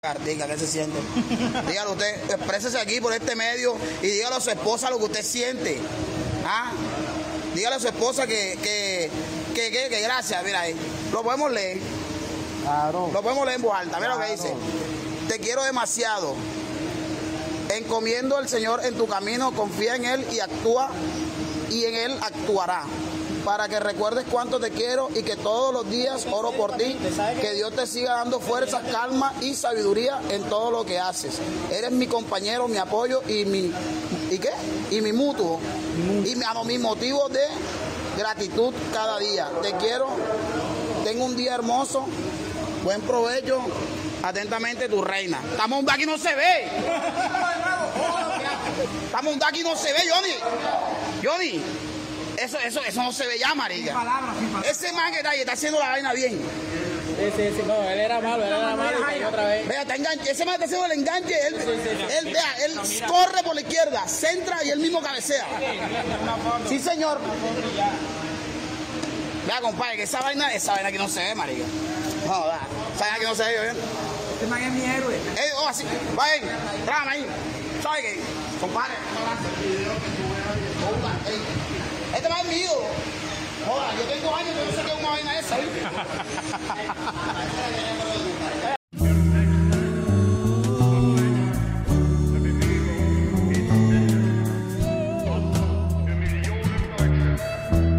Diga, ¿qué se siente? Dígalo usted, exprésese aquí por este medio y dígale a su esposa lo que usted siente. ¿Ah? Dígale a su esposa que gracias, mira ahí. Lo podemos leer. Claro. Lo podemos leer en voz alta. Mira lo que dice. Te quiero demasiado. Encomiendo al Señor en tu camino, confía en Él y actúa, y en Él actuará. Para que recuerdes cuánto te quiero y que todos los días oro por ti, que Dios te siga dando fuerza, calma y sabiduría en todo lo que haces. Eres mi compañero, mi apoyo y mi mutuo, y mi motivo de gratitud cada día. Te quiero, tengo un día hermoso, buen provecho, atentamente tu reina. Estamos un aquí no se ve. Estamos un aquí no se ve, Johnny. Eso no se ve ya, marica. Ese man que está haciendo la vaina bien. Sí, no, él era malo y cayó otra vez. Vea, ese man está haciendo el enganche, él corre por la izquierda, centra y él mismo cabecea. Sí, señor. Vea, compadre, que esa vaina aquí no se ve, marica. No, da, esa vaina aquí no se ve, ¿bien? Este man es mi héroe. Así, vayan, trágame ahí. ¿Sabe qué? Compadre, este man es mío. Joder, yo tengo años que no sé qué es una vaina esa, ¿viste?